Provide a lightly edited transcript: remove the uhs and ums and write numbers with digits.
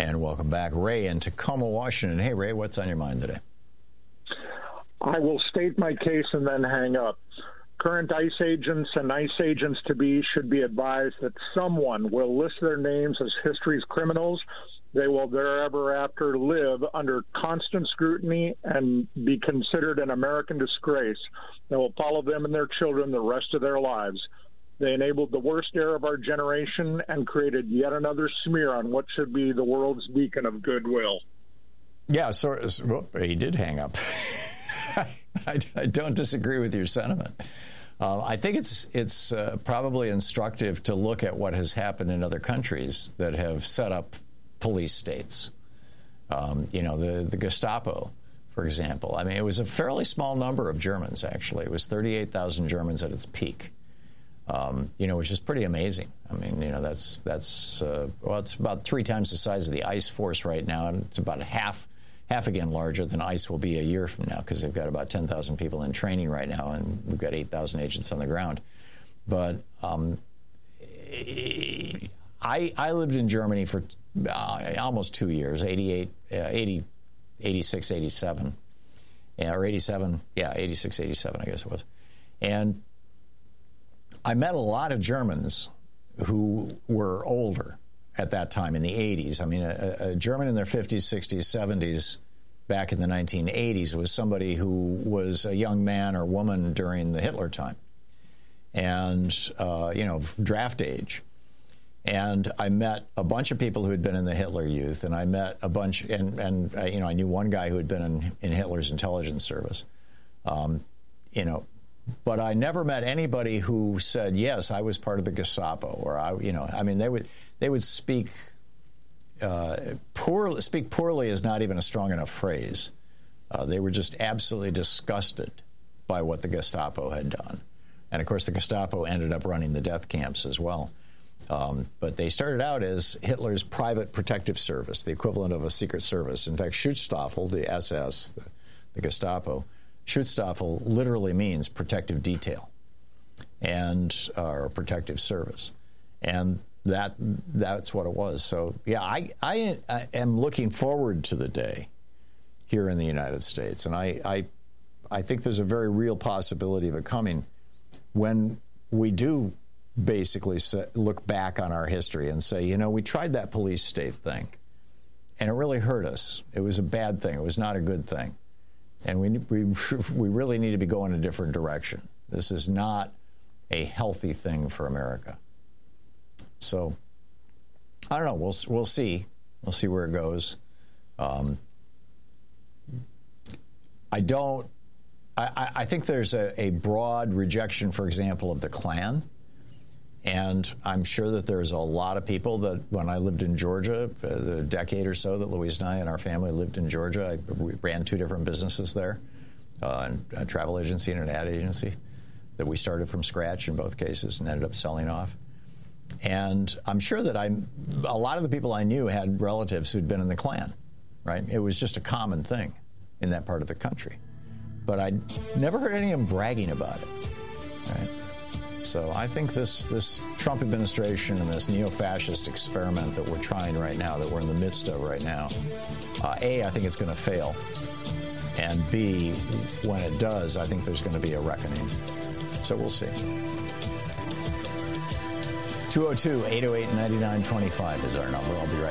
And welcome back. Ray in Tacoma, Washington. Hey, Ray, what's on your mind today? I will state my case and then hang up. Current ICE agents and ICE agents-to-be should be advised that someone will list their names as history's criminals. They will thereafter live under constant scrutiny and be considered an American disgrace that will follow them and their children the rest of their lives. They enabled the worst era of our generation and created yet another smear on what should be the world's beacon of goodwill. Yeah, well, he did hang up. I don't disagree with your sentiment. I think it's probably instructive to look at what has happened in other countries that have set up police states. The Gestapo, for example. I mean, it was a fairly small number of Germans, actually. It was 38,000 Germans at its peak. Which is pretty amazing. I mean, that's it's about 3 times the size of the ICE force right now, and it's about half again larger than ICE will be a year from now, because they've got about 10,000 people in training right now, and we've got 8,000 agents on the ground. But I lived in Germany for almost 2 years, 86, 87, or 87, 86, 87, I guess it was, and I met a lot of Germans who were older at that time in the 80s. I mean, a German in their 50s, 60s, 70s back in the 1980s was somebody who was a young man or woman during the Hitler time and, draft age. And I met a bunch of people who had been in the Hitler Youth, and I met a bunch, and I knew one guy who had been in Hitler's intelligence service, but I never met anybody who said, yes, I was part of the Gestapo, or they would speak poorly. Speak poorly is not even a strong enough phrase. They were just absolutely disgusted by what the Gestapo had done. And of course, the Gestapo ended up running the death camps as well. But they started out as Hitler's private protective service, the equivalent of a secret service. In fact, Schutzstaffel, the SS, the Gestapo, Schutzstaffel literally means protective detail, or protective service, and that's what it was. So yeah, I am looking forward to the day here in the United States, and I think there's a very real possibility of it coming when we do basically look back on our history and say, we tried that police state thing, and it really hurt us. It was a bad thing. It was not a good thing. And we really need to be going a different direction. This is not a healthy thing for America. So, I don't know. We'll see. We'll see where it goes. I think there's a broad rejection, for example, of the Klan. And I'm sure that there's a lot of people that when I lived in Georgia, the decade or so that Louise and I and our family lived in Georgia, we ran 2 different businesses there, a travel agency and an ad agency that we started from scratch in both cases and ended up selling off. And I'm sure that a lot of the people I knew had relatives who'd been in the Klan, right? It was just a common thing in that part of the country. But I never heard any of them bragging about it, right? So I think this Trump administration and this neo-fascist experiment that we're trying right now, that we're in the midst of right now, A, I think it's going to fail. And B, when it does, I think there's going to be a reckoning. So we'll see. 202-808-9925 is our number. I'll be right back.